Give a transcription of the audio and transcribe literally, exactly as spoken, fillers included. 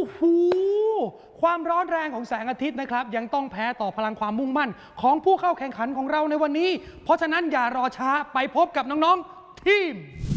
โหความร้อนแรงของแสงอาทิตย์นะครับยังต้องแพ้ต่อพลังความมุ่งมั่นของผู้เข้าแข่งขันของเราในวันนี้เพราะฉะนั้นอย่ารอช้าไปพบกับน้องๆทีม